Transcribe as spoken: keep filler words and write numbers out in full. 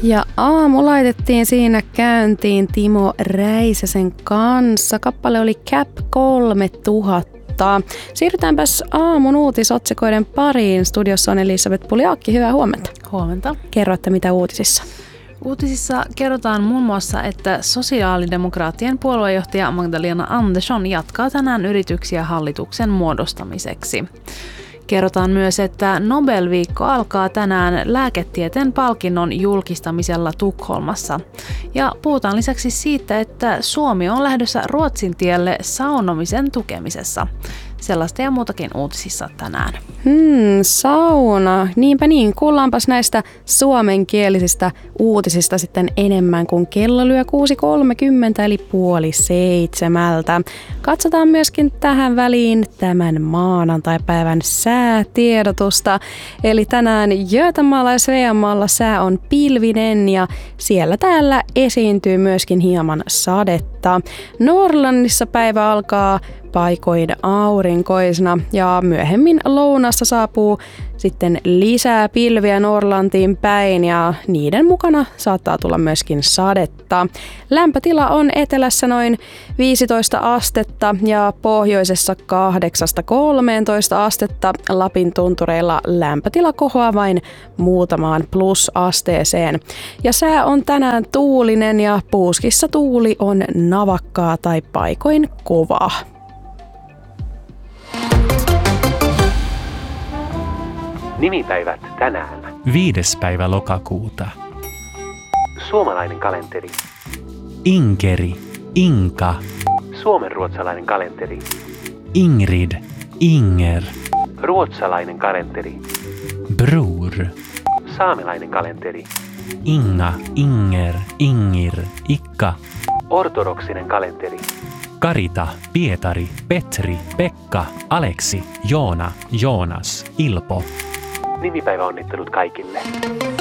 Ja aamu laitettiin siinä käyntiin Timo Räisäsen kanssa. Kappale oli Cap kolmetuhatta. Siirrytäänpäs aamun uutisotsikoiden pariin. Studiossa on Elisabeth Puliakki. Hyvää huomenta. Huomenta. Kerro, että mitä uutisissa? Uutisissa kerrotaan muun muassa, että sosiaalidemokraattien puoluejohtaja Magdalena Andersson jatkaa tänään yrityksiä hallituksen muodostamiseksi. Kerrotaan myös, että Nobel-viikko alkaa tänään lääketieteen palkinnon julkistamisella Tukholmassa. Ja puhutaan lisäksi siitä, että Suomi on lähdössä Ruotsin tielle saunomisen tukemisessa. Sellaista ja muutakin uutisissa tänään. Hmm, sauna. Niinpä niin, kuullaanpas näistä suomenkielisistä uutisista sitten enemmän, kun kello lyö kuusi kolmekymmentä eli puoli seitsemältä. Katsotaan myöskin tähän väliin tämän maanantaipäivän säätiedotusta. Eli tänään Götamaalla ja Sveanmaalla sää on pilvinen ja siellä täällä esiintyy myöskin hieman sadetta. Norrlannissa päivä alkaa paikoin aurinkoisena ja myöhemmin lounassa saapuu sitten lisää pilviä Norrlantiin päin ja niiden mukana saattaa tulla myöskin sadetta. Lämpötila on etelässä noin viisitoista astetta ja pohjoisessa kahdeksasta kolmeentoista astetta. Lapin tuntureilla lämpötila kohoaa vain muutamaan plusasteeseen. Ja sää on tänään tuulinen ja Puuskissa tuuli on navakkaa tai paikoin kovaa. Nimipäivät tänään. Viides päivä lokakuuta. Suomalainen kalenteri. Inkeri, Inka. Suomenruotsalainen kalenteri. Ingrid, Inger. Ruotsalainen kalenteri. Bror. Saamelainen kalenteri. Inga, Inger, Ingir, Ikka. Ortodoksinen kalenteri. Karita, Pietari, Petri, Pekka, Aleksi, Joona, Joonas, Ilpo. Nimipäiväonnittelut kaikille.